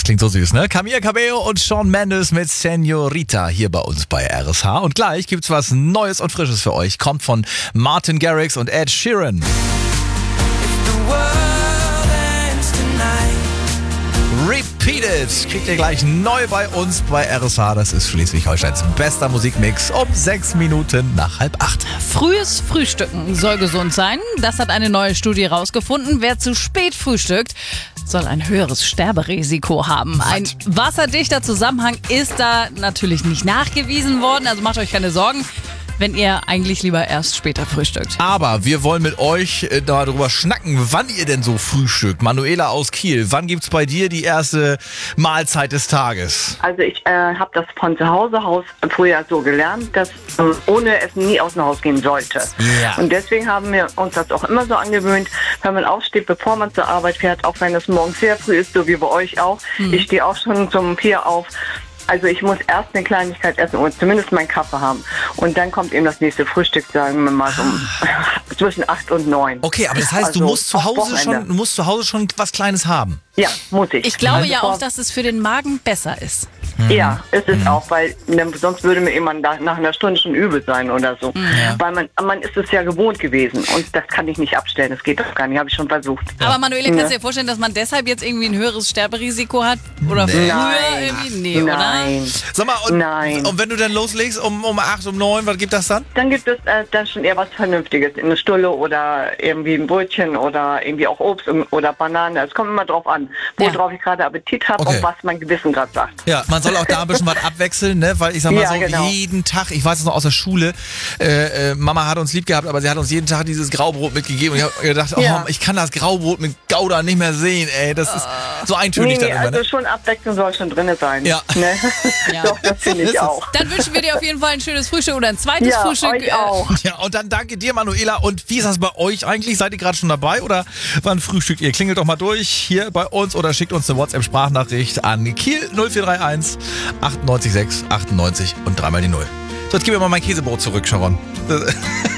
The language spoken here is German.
klingt so süß, ne? Camila Cabello und Shawn Mendes mit Señorita hier bei uns bei RSH. Und gleich gibt's was Neues und Frisches für euch. Kommt von Martin Garrix und Ed Sheeran. Repeated kriegt ihr gleich neu bei uns bei RSH. Das ist Schleswig-Holsteins bester Musikmix um 6 Minuten nach 7:30. Frühes Frühstücken soll gesund sein. Das hat eine neue Studie rausgefunden. Wer zu spät frühstückt, soll ein höheres Sterberisiko haben. Ein wasserdichter Zusammenhang ist da natürlich nicht nachgewiesen worden. Also macht euch keine Sorgen, wenn ihr eigentlich lieber erst später frühstückt. Aber wir wollen mit euch darüber schnacken, wann ihr denn so frühstückt. Manuela aus Kiel, wann gibt's bei dir die erste Mahlzeit des Tages? Also ich habe das von zu Hause aus früher so gelernt, dass ohne Essen nie aus dem Haus gehen sollte. Ja. Und deswegen haben wir uns das auch immer so angewöhnt, wenn man aufsteht, bevor man zur Arbeit fährt, auch wenn es morgens sehr früh ist, so wie bei euch auch. Ich stehe auch schon um 4 auf. Also ich muss erst eine Kleinigkeit essen und zumindest meinen Kaffee haben. Und dann kommt eben das nächste Frühstück, sagen wir mal, zwischen 8 und 9. Okay, aber das heißt, Also du musst zu auf Hause schon was Kleines haben. Ja, muss ich. Ich glaube Also ja auch, dass es für den Magen besser ist. Ja, ist es auch, weil sonst würde mir jemand nach einer Stunde schon übel sein oder so. Weil man ist es ja gewohnt gewesen und das kann ich nicht abstellen, das geht doch gar nicht, habe ich schon versucht. Aber Manuela, kannst du dir vorstellen, dass man deshalb jetzt irgendwie ein höheres Sterberisiko hat? Oder früher irgendwie? Nee, Nein. oder? Sag mal, Nein. und wenn du dann loslegst um 8, um 9, was gibt das dann? Dann gibt es dann schon eher was Vernünftiges, eine Stulle oder irgendwie ein Brötchen oder irgendwie auch Obst oder Banane. Es kommt immer drauf an, worauf ich gerade Appetit habe und was mein Gewissen gerade sagt. Ja, man soll auch da ein bisschen was abwechseln, ne? Weil ich sag mal Ja, so, genau. jeden Tag, ich weiß es noch aus der Schule, Mama hat uns lieb gehabt, aber sie hat uns jeden Tag dieses Graubrot mitgegeben und ich habe gedacht, ich kann das Graubrot mit Gouda nicht mehr sehen, ey, das ist so eintönig dann immer, also ne? schon Abwechslung soll schon drin sein. Ja. Ne? Ja. Doch, das finde ich auch. Dann wünschen wir dir auf jeden Fall ein schönes Frühstück oder ein zweites Frühstück. Euch auch. Ja, und dann danke dir, Manuela. Und wie ist das bei euch eigentlich? Seid ihr gerade schon dabei oder wann frühstückt ihr? Klingelt doch mal durch hier bei uns oder schickt uns eine WhatsApp-Sprachnachricht an Kiel 0431 98 6 98 und dreimal die 0. So, jetzt gib mir mal mein Käsebrot zurück, Sharon.